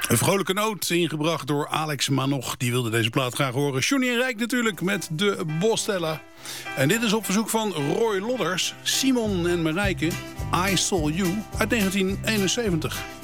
Een vrolijke noot ingebracht door Alex Manoch. Die wilde deze plaat graag horen. Johnny en Rijk natuurlijk met de Bostella. En dit is op verzoek van Roy Lodders, Simon en Marijke. I Saw You uit 1971.